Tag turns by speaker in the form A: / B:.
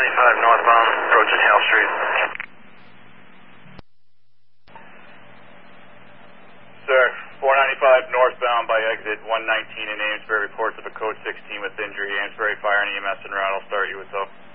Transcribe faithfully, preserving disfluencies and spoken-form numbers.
A: ninety-five northbound, approaching Hale Street.
B: Sir, four ninety-five northbound by exit one nineteen in Amesbury, reports of a code sixteen with injury. Amesbury Fire and E M S en route. I'll start you with so.